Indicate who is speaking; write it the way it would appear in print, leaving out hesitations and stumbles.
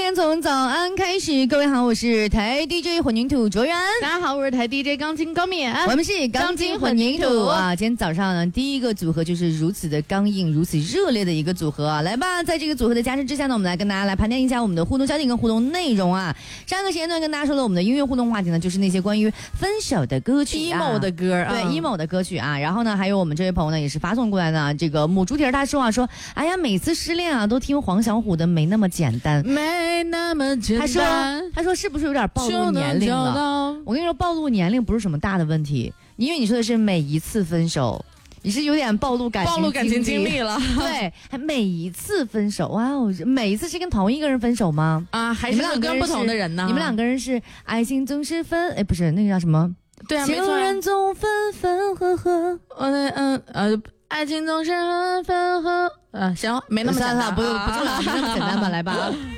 Speaker 1: 天从早安开始，各位好，我是台 DJ 混凝土卓然。
Speaker 2: 大家好，我是台 DJ 钢筋高敏。
Speaker 1: 我们是钢筋混凝土啊！今天早上呢，第一个组合就是如此的刚硬、如此热烈的一个组合啊！来吧，在这个组合的加持之下呢，我们来跟大家来盘点一下我们的互动焦点跟互动内容啊。上一个时间段跟大家说的我们的音乐互动话题呢，就是那些关于分手的歌曲、
Speaker 2: emo 的歌，
Speaker 1: 对 emo 的歌曲啊。然后呢，还有我们这位朋友呢，也是发送过来的这个母猪蹄儿，他说哎呀，每次失恋啊，都听黄小琥的《没那么简单》，
Speaker 2: 没那么简单。
Speaker 1: 他说是不是有点暴露年龄了？我跟你说，暴露年龄不是什么大的问题，因为你说的是每一次分手，你是有点暴露感情经历了。对，还每一次分手，哇哦，每一次是跟同一个人分手吗？
Speaker 2: 啊，还是跟不同的人呢？
Speaker 1: 你们两个人是爱情总是不是那个叫什么？
Speaker 2: 对啊，
Speaker 1: 情人总分分合合。
Speaker 2: 爱情总是分分合。行，没那么简单，
Speaker 1: 不重要，没那么简单吧，来吧。